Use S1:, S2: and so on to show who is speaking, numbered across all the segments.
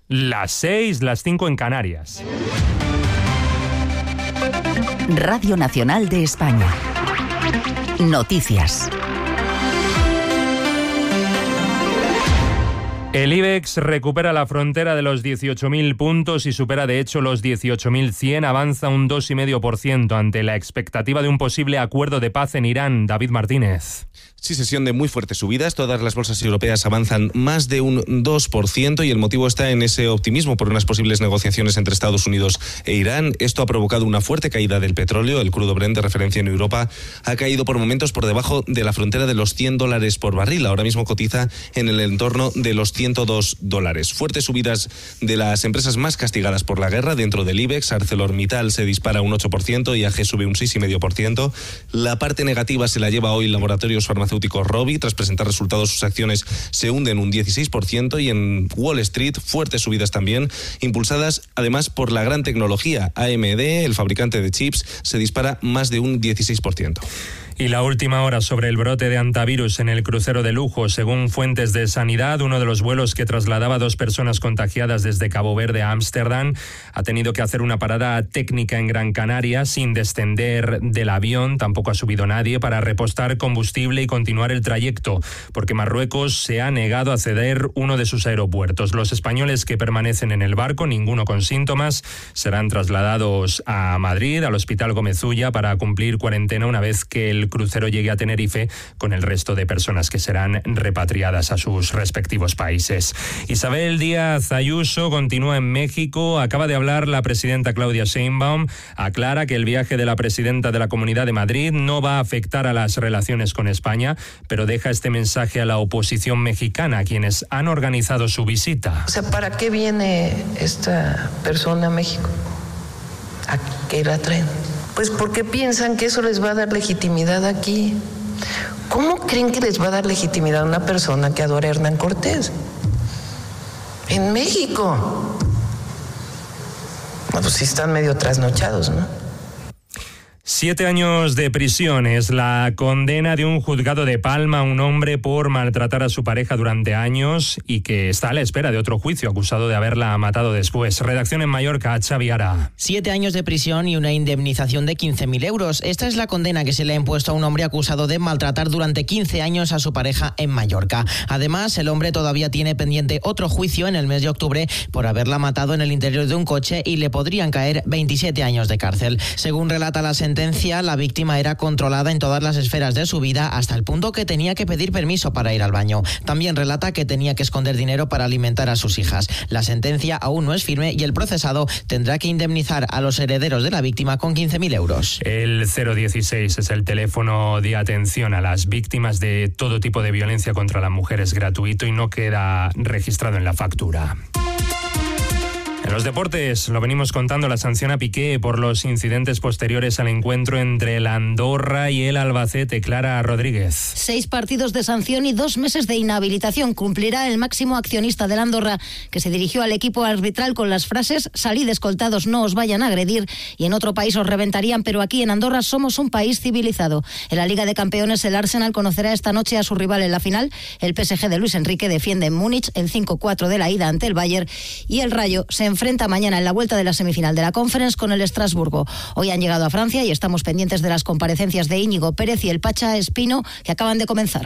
S1: Las 6, las 5 en Canarias.
S2: Radio Nacional de España. Noticias.
S1: El IBEX recupera la frontera de los 18.000 puntos y supera de hecho los 18.100, avanza un 2,5% ante la expectativa de un posible acuerdo de paz en Irán. David Martínez.
S3: Sí, sesión de muy fuertes subidas. Todas las bolsas europeas avanzan más de un 2% y el motivo está en ese optimismo por unas posibles negociaciones entre Estados Unidos e Irán. Esto ha provocado una fuerte caída del petróleo. El crudo Brent de referencia en Europa ha caído por momentos por debajo de la frontera de los $100 por barril. Ahora mismo cotiza en el entorno de los $102. Fuertes subidas de las empresas más castigadas por la guerra dentro del IBEX. ArcelorMittal se dispara un 8%, IAG sube un 6,5%. La parte negativa se la lleva hoy Laboratorios Farmacéuticos Rovi. Tras presentar resultados, sus acciones se hunden un 16% y en Wall Street fuertes subidas también, impulsadas además por la gran tecnología. AMD, el fabricante de chips, se dispara más de un 16%.
S1: Y la última hora sobre el brote de hantavirus en el crucero de lujo. Según fuentes de sanidad, uno de los vuelos que trasladaba a 2 personas contagiadas desde Cabo Verde a Ámsterdam ha tenido que hacer una parada técnica en Gran Canaria sin descender del avión. Tampoco ha subido nadie para repostar combustible y continuar el trayecto, porque Marruecos se ha negado a ceder uno de sus aeropuertos. Los españoles que permanecen en el barco, ninguno con síntomas, serán trasladados a Madrid, al Hospital Gómez Ulla, para cumplir cuarentena una vez que el crucero llegue a Tenerife, con el resto de personas que serán repatriadas a sus respectivos países. Isabel Díaz Ayuso continúa en México. Acaba de hablar la presidenta Claudia Sheinbaum. Aclara que el viaje de la presidenta de la Comunidad de Madrid no va a afectar a las relaciones con España, pero deja este mensaje a la oposición mexicana, quienes han organizado su visita.
S4: O sea, ¿para qué viene esta persona a México? ¿A qué la traen? Pues porque piensan que eso les va a dar legitimidad aquí. ¿Cómo creen que les va a dar legitimidad a una persona que adora a Hernán Cortés? En México. Bueno, pues sí están medio trasnochados, ¿no?
S1: 7 años de prisión es la condena de un juzgado de Palma a un hombre por maltratar a su pareja durante años y que está a la espera de otro juicio, acusado de haberla matado después. Redacción en Mallorca, Xavi Ara.
S5: 7 años de prisión y una indemnización de 15.000 euros. Esta es la condena que se le ha impuesto a un hombre acusado de maltratar durante 15 años a su pareja en Mallorca. Además, el hombre todavía tiene pendiente otro juicio en el mes de octubre por haberla matado en el interior de un coche y le podrían caer 27 años de cárcel. Según relata la sentencia, la víctima era controlada en todas las esferas de su vida hasta el punto que tenía que pedir permiso para ir al baño. También relata que tenía que esconder dinero para alimentar a sus hijas. La sentencia aún no es firme y el procesado tendrá que indemnizar a los herederos de la víctima con 15.000 euros.
S1: El 016 es el teléfono de atención a las víctimas de todo tipo de violencia contra la mujer. Es gratuito y no queda registrado en la factura. En los deportes, lo venimos contando, la sanción a Piqué por los incidentes posteriores al encuentro entre el Andorra y el Albacete. Clara Rodríguez.
S6: 6 partidos de sanción y 2 meses de inhabilitación cumplirá el máximo accionista del Andorra, que se dirigió al equipo arbitral con las frases: salid escoltados, no os vayan a agredir, y en otro país os reventarían, pero aquí en Andorra somos un país civilizado. En la Liga de Campeones, el Arsenal conocerá esta noche a su rival en la final. El PSG de Luis Enrique defiende en Múnich el 5-4 de la ida ante el Bayern, y el Rayo se enfrenta mañana en la vuelta de la semifinal de la Conference con el Estrasburgo. Hoy han llegado a Francia y estamos pendientes de las comparecencias de Íñigo Pérez y el Pacha Espino, que acaban de comenzar.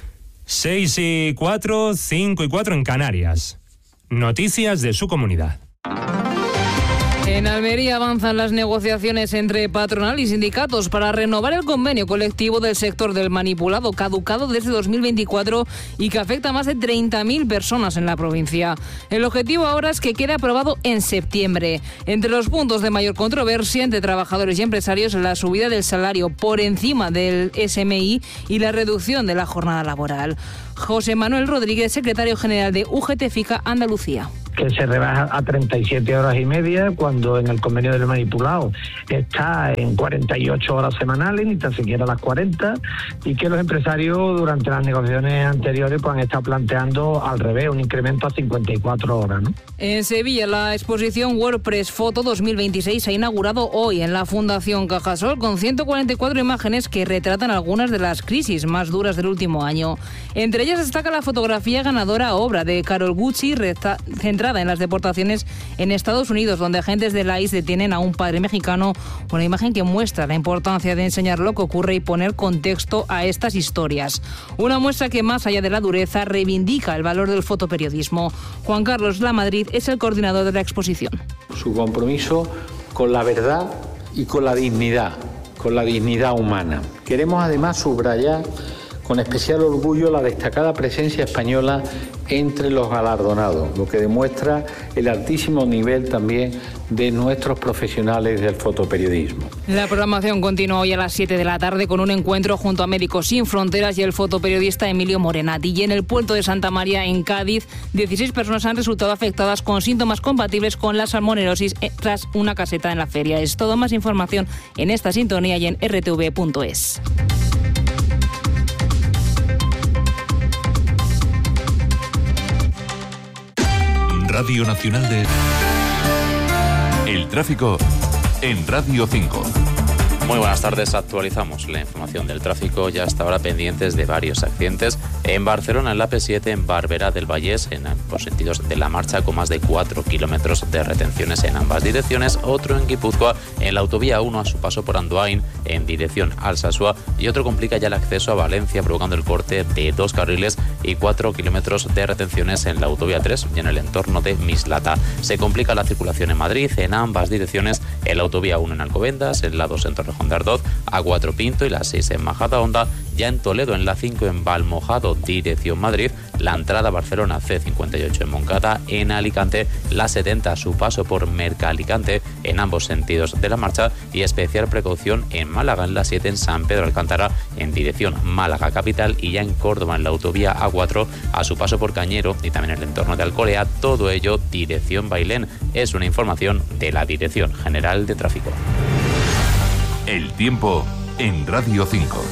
S1: 6:04, 5:04 en Canarias. Noticias de su comunidad.
S7: En Almería avanzan las negociaciones entre patronal y sindicatos para renovar el convenio colectivo del sector del manipulado, caducado desde 2024 y que afecta a más de 30.000 personas en la provincia. El objetivo ahora es que quede aprobado en septiembre. Entre los puntos de mayor controversia entre trabajadores y empresarios, la subida del salario por encima del SMI y la reducción de la jornada laboral. José Manuel Rodríguez, secretario general de UGT-FICA Andalucía.
S8: Que se rebaja a 37 horas y media, cuando en el convenio del manipulado está en 48 horas semanales, ni tan siquiera las 40, y que los empresarios durante las negociaciones anteriores pues han estado planteando al revés, un incremento a 54 horas, ¿no?
S7: En Sevilla, la exposición WordPress Foto 2026 se ha inaugurado hoy en la Fundación Cajasol con 144 imágenes que retratan algunas de las crisis más duras del último año. Entre ellas destaca la fotografía ganadora, obra de Carol Gucci, centrada centrada en las deportaciones en Estados Unidos, donde agentes de la ICE detienen a un padre mexicano. Una imagen que muestra la importancia de enseñar lo que ocurre y poner contexto a estas historias. Una muestra que, más allá de la dureza, reivindica el valor del fotoperiodismo. Juan Carlos Lamadrid es el coordinador de la exposición.
S9: Su compromiso con la verdad y con la dignidad humana. Queremos además subrayar con especial orgullo la destacada presencia española entre los galardonados, lo que demuestra el altísimo nivel también de nuestros profesionales del fotoperiodismo.
S7: La programación continúa hoy a las 7 de la tarde con un encuentro junto a Médicos Sin Fronteras y el fotoperiodista Emilio Morenati. Y en el puerto de Santa María, en Cádiz, 16 personas han resultado afectadas con síntomas compatibles con la salmonelosis tras una caseta en la feria. Es todo. Más información en esta sintonía y en rtv.es.
S10: Radio Nacional de... El tráfico en Radio 5.
S11: Muy buenas tardes, actualizamos la información del tráfico. Ya hasta ahora pendientes de varios accidentes. En Barcelona, en la AP7, en Barberá del Vallès, en ambos sentidos de la marcha, con más de 4 kilómetros de retenciones en ambas direcciones. Otro en Guipúzcoa, en la autovía 1 a su paso por Andoain, en dirección Alsasua. Y otro complica ya el acceso a Valencia, provocando el corte de 2 carriles y 4 kilómetros de retenciones en la autovía 3 y en el entorno de Mislata. Se complica la circulación en Madrid, en ambas direcciones, en la autovía 1 en Alcobendas, en la 2 en Torrejón de Ardoz, A4 Pinto y la 6 en Majadahonda. Ya en Toledo, en la 5 en Valmojado, dirección Madrid, la entrada a Barcelona C58 en Moncada, en Alicante, la 70 a su paso por Mercalicante en ambos sentidos de la marcha, y especial precaución en Málaga, en la 7 en San Pedro Alcántara en dirección Málaga capital, y ya en Córdoba en la autovía A4 a su paso por Cañero y también en el entorno de Alcolea, todo ello dirección Bailén. Es una información de la Dirección General de Tráfico.
S10: El tiempo en Radio 5.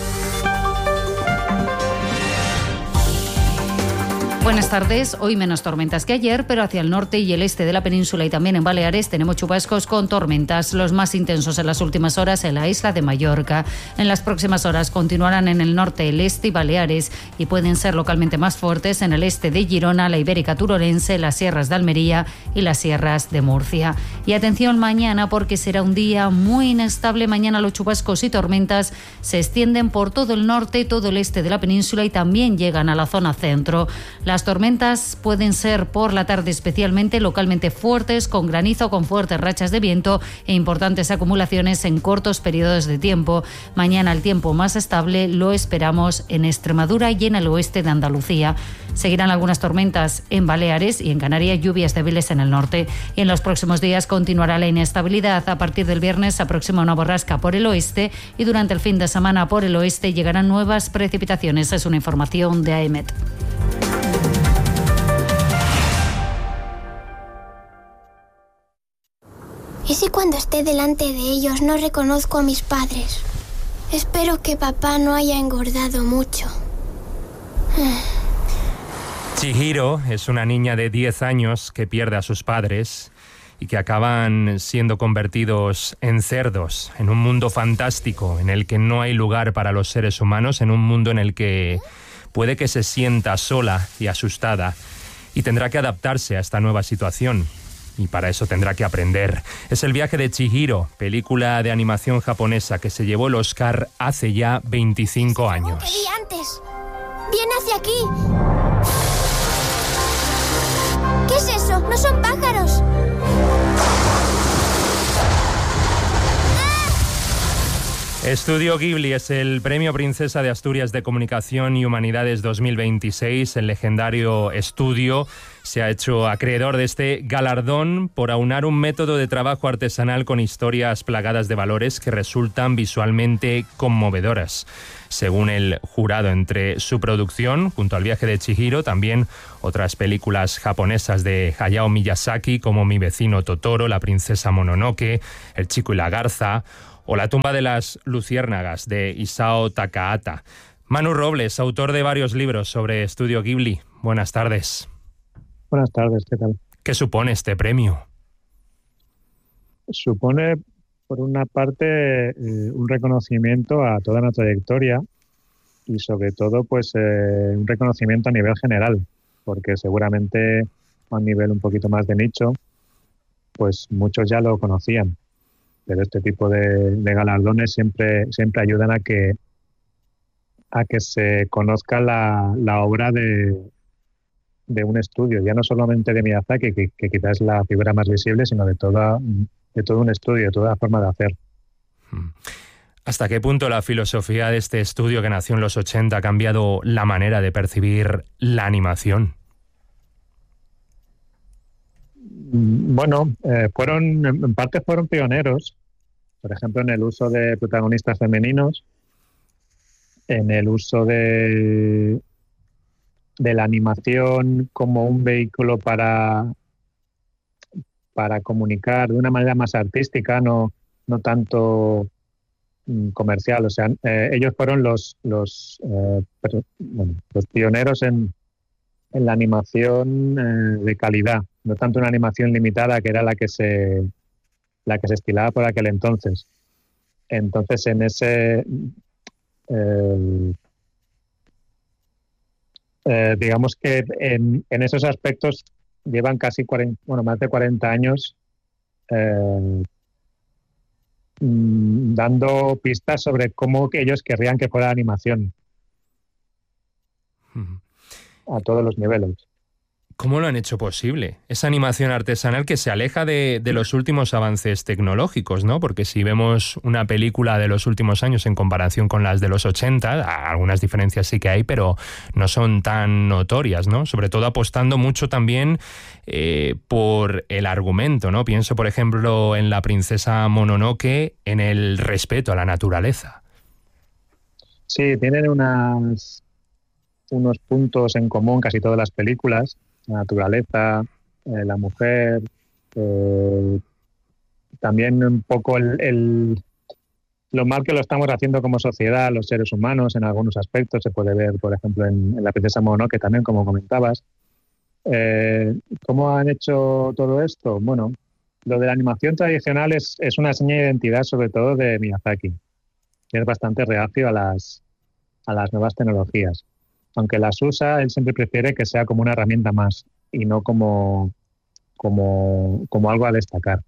S12: Buenas tardes. Hoy menos tormentas que ayer, pero hacia el norte y el este de la península y también en Baleares tenemos chubascos con tormentas, los más intensos en las últimas horas en la isla de Mallorca. En las próximas horas continuarán en el norte, el este y Baleares, y pueden ser localmente más fuertes en el este de Girona, la Ibérica Turolense, las sierras de Almería y las sierras de Murcia. Y atención mañana, porque será un día muy inestable. Mañana los chubascos y tormentas se extienden por todo el norte y todo el este de la península y también llegan a la zona centro. Las tormentas pueden ser por la tarde especialmente localmente fuertes, con granizo, con fuertes rachas de viento e importantes acumulaciones en cortos periodos de tiempo. Mañana el tiempo más estable lo esperamos en Extremadura y en el oeste de Andalucía. Seguirán algunas tormentas en Baleares y en Canarias, lluvias débiles en el norte. Y en los próximos días continuará la inestabilidad. A partir del viernes se aproxima una borrasca por el oeste y durante el fin de semana por el oeste llegarán nuevas precipitaciones. Es una información de AEMET.
S13: ¿Y si cuando esté delante de ellos no reconozco a mis padres? Espero que papá no haya engordado mucho.
S1: Chihiro es una niña de 10 años que pierde a sus padres y que acaban siendo convertidos en cerdos, en un mundo fantástico en el que no hay lugar para los seres humanos, en un mundo en el que puede que se sienta sola y asustada y tendrá que adaptarse a esta nueva situación. Y para eso tendrá que aprender. Es el viaje de Chihiro, película de animación japonesa que se llevó el Oscar hace ya 25 años.
S13: ¿Qué vi antes? ¡Viene hacia aquí! ¿Qué es eso? ¡No son pájaros!
S1: Estudio Ghibli es el Premio Princesa de Asturias de Comunicación y Humanidades 2026. El legendario estudio se ha hecho acreedor de este galardón por aunar un método de trabajo artesanal con historias plagadas de valores que resultan visualmente conmovedoras. Según el jurado, entre su producción, junto al viaje de Chihiro, también otras películas japonesas de Hayao Miyazaki, como Mi vecino Totoro, La princesa Mononoke, El chico y la garza, o La tumba de las luciérnagas, de Isao Takahata. Manu Robles, autor de varios libros sobre Estudio Ghibli. Buenas tardes.
S14: Buenas tardes, ¿qué tal?
S1: ¿Qué supone este premio?
S14: Supone, por una parte, un reconocimiento a toda una trayectoria y, sobre todo, pues un reconocimiento a nivel general, porque seguramente a un nivel un poquito más de nicho, pues muchos ya lo conocían. Pero este tipo de galardones siempre ayudan a que se conozca la obra de un estudio, ya no solamente de Miyazaki, que quizás es la figura más visible, sino de todo un estudio, de toda la forma de hacer.
S1: ¿Hasta qué punto la filosofía de este estudio que nació en los 80 ha cambiado la manera de percibir la animación?
S14: Bueno, en parte fueron pioneros, por ejemplo, en el uso de protagonistas femeninos, en el uso de la animación como un vehículo para comunicar de una manera más artística, no tanto comercial. O sea, ellos fueron los pioneros en la animación de calidad, no tanto una animación limitada que era la que se estilaba por aquel entonces. Entonces, en ese digamos que en esos aspectos llevan más de 40 años dando pistas sobre cómo ellos querrían que fuera la animación a todos los niveles.
S1: ¿Cómo lo han hecho posible? Esa animación artesanal que se aleja de los últimos avances tecnológicos, ¿no? Porque si vemos una película de los últimos años en comparación con las de los 80, algunas diferencias sí que hay, pero no son tan notorias, ¿no? Sobre todo apostando mucho también por el argumento, ¿no? Pienso, por ejemplo, en La princesa Mononoke, en el respeto a la naturaleza.
S14: Sí, tienen unos puntos en común casi todas las películas. La naturaleza, la mujer, también un poco lo mal que lo estamos haciendo como sociedad, los seres humanos en algunos aspectos. Se puede ver, por ejemplo, en La princesa Mononoke también, como comentabas. ¿Cómo han hecho todo esto? Bueno, lo de la animación tradicional es una seña de identidad, sobre todo de Miyazaki, que es bastante reacio a las nuevas tecnologías. Aunque las usa, él siempre prefiere que sea como una herramienta más y no como algo a destacar.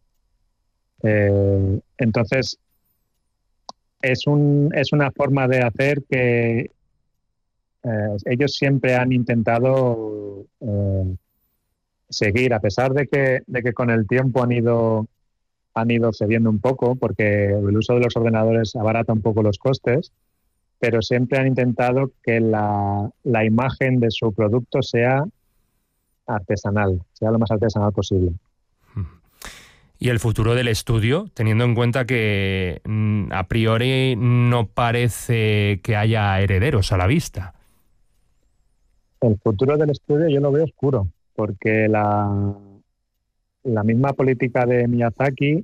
S14: Entonces, es una forma de hacer que ellos siempre han intentado seguir, a pesar de que con el tiempo han ido cediendo un poco, porque el uso de los ordenadores abarata un poco los costes, pero siempre han intentado que la imagen de su producto sea artesanal, sea lo más artesanal posible.
S1: ¿Y el futuro del estudio, teniendo en cuenta que a priori no parece que haya herederos a la vista?
S14: El futuro del estudio yo lo veo oscuro, porque la misma política de Miyazaki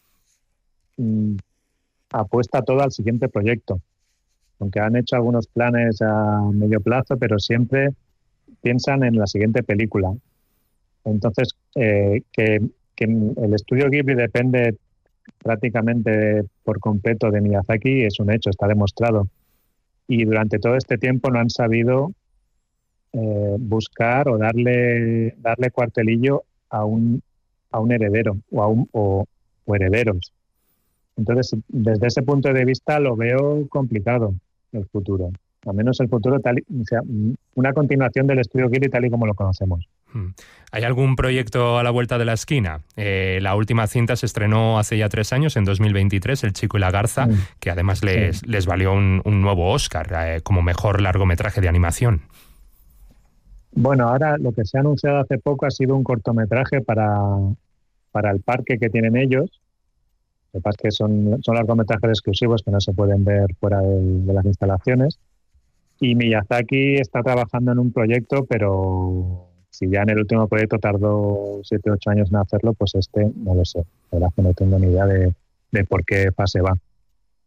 S14: apuesta todo al siguiente proyecto. Aunque han hecho algunos planes a medio plazo, pero siempre piensan en la siguiente película. Entonces, que el estudio Ghibli depende prácticamente por completo de Miyazaki es un hecho, está demostrado. Y durante todo este tiempo no han sabido buscar o darle cuartelillo a un heredero o herederos. Entonces, desde ese punto de vista lo veo complicado el futuro. Al menos el futuro, una continuación del estudio Ghibli tal y como lo conocemos.
S1: ¿Hay algún proyecto a la vuelta de la esquina? La última cinta se estrenó hace ya 3 años, en 2023, El chico y la garza, que además les valió un nuevo Oscar como mejor largometraje de animación.
S14: Bueno, ahora lo que se ha anunciado hace poco ha sido un cortometraje para el parque que tienen ellos. Lo que pasa es que son largometrajes exclusivos que no se pueden ver fuera de las instalaciones. Y Miyazaki está trabajando en un proyecto, pero si ya en el último proyecto tardó 7 u 8 años en hacerlo, pues no lo sé. La verdad es que no tengo ni idea de por qué fase va.